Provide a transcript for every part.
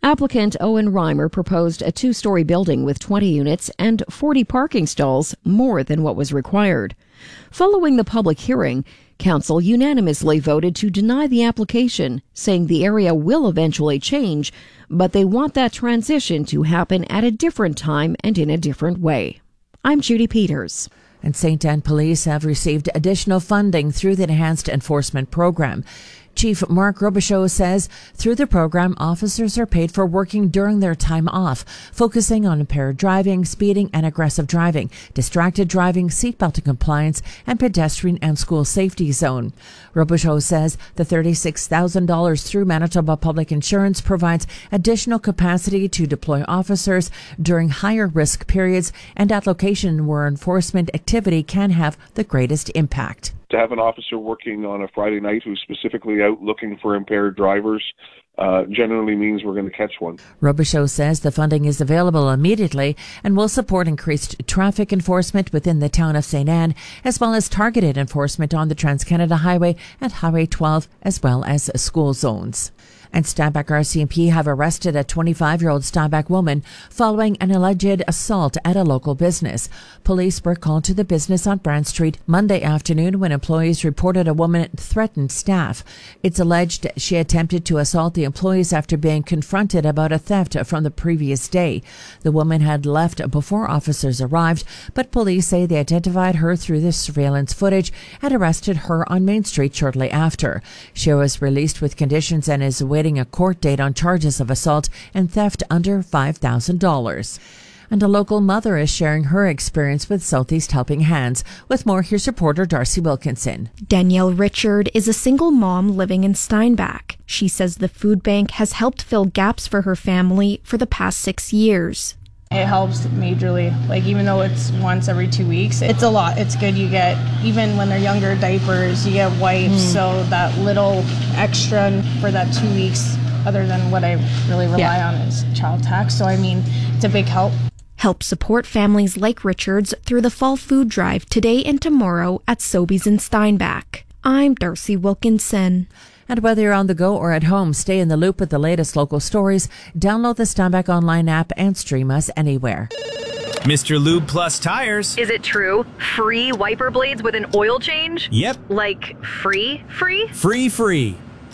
Applicant Owen Reimer proposed a 2-story building with 20 units and 40 parking stalls, more than what was required. Following the public hearing, Council unanimously voted to deny the application, saying the area will eventually change, but they want that transition to happen at a different time and in a different way. I'm Judy Peters. And St. Anne Police have received additional funding through the Enhanced Enforcement Program. Chief Mark Robichaud says through the program, officers are paid for working during their time off, focusing on impaired driving, speeding and aggressive driving, distracted driving, seatbelt compliance, and pedestrian and school safety zone. Robichaud says the $36,000 through Manitoba Public Insurance provides additional capacity to deploy officers during higher risk periods and at locations where enforcement activity can have the greatest impact. To have an officer working on a Friday night who's specifically out looking for impaired drivers generally means we're going to catch one. Robichaud says the funding is available immediately and will support increased traffic enforcement within the town of St. Anne, as well as targeted enforcement on the Trans-Canada Highway and Highway 12, as well as school zones. And Steinbach RCMP have arrested a 25-year-old Steinbach woman following an alleged assault at a local business. Police were called to the business on Brand Street Monday afternoon when employees reported a woman threatened staff. It's alleged she attempted to assault the employees after being confronted about a theft from the previous day. The woman had left before officers arrived, but police say they identified her through the surveillance footage and arrested her on Main Street shortly after. She was released with conditions and is awaiting a court date on charges of assault and theft under $5,000. And a local mother is sharing her experience with Southeast Helping Hands. With more, here's reporter Darcy Wilkinson. Danielle Richard is a single mom living in Steinbach. She says the food bank has helped fill gaps for her family for the past 6 years. It helps majorly. Like, even though it's once every 2 weeks, it's a lot. It's good. You get, even when they're younger, diapers, you get wipes. So that little extra for that 2 weeks, other than what I really rely on, is child tax. So, I mean, it's a big help. Help support families like Richard's through the fall food drive today and tomorrow at Sobeys in Steinbach. I'm Darcy Wilkinson. And whether you're on the go or at home, stay in the loop with the latest local stories. Download the Steinbach Online app and stream us anywhere. Mr. Lube Plus Tires. Is it true? Free wiper blades with an oil change? Yep. Like free? Free.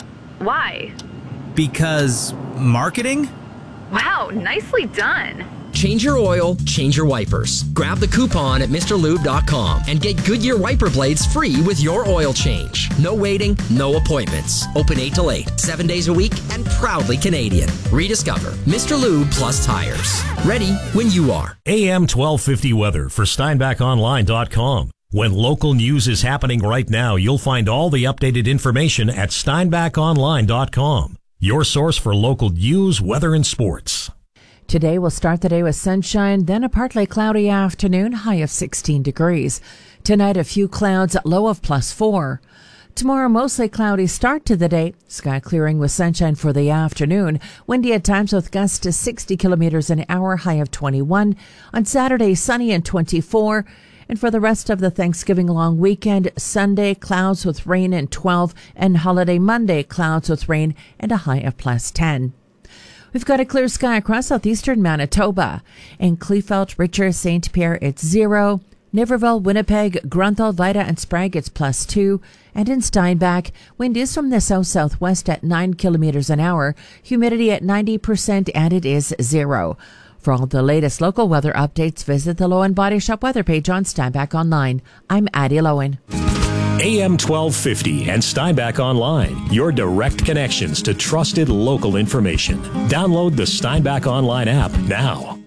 Why? Because marketing? Wow, nicely done. Change your oil, change your wipers. Grab the coupon at MrLube.com and get Goodyear wiper blades free with your oil change. No waiting, no appointments. Open 8 till 8, 7 days a week, and proudly Canadian. Rediscover Mr. Lube Plus Tires. Ready when you are. AM 1250 weather for SteinbachOnline.com. When local news is happening right now, you'll find all the updated information at SteinbachOnline.com. Your source for local news, weather, and sports. Today we'll start the day with sunshine, then a partly cloudy afternoon, high of 16 degrees. Tonight a few clouds, low of +4. Tomorrow mostly cloudy start to the day, sky clearing with sunshine for the afternoon. Windy at times with gusts to 60 kilometers an hour, high of 21. On Saturday sunny and 24. And for the rest of the Thanksgiving long weekend, Sunday clouds with rain and 12, and holiday Monday clouds with rain and a high of +10. We've got a clear sky across southeastern Manitoba. In Kleefeld, Richard, St. Pierre, it's 0. Niverville, Winnipeg, Grunthal, Vida, and Sprague, it's +2. And in Steinbach, wind is from the south-southwest at 9 kilometers an hour, humidity at 90%, and it is 0. For all the latest local weather updates, visit the Lowen Body Shop weather page on Steinbach Online. I'm Addie Lowen. AM 1250 and Steinbach Online, your direct connections to trusted local information. Download the Steinbach Online app now.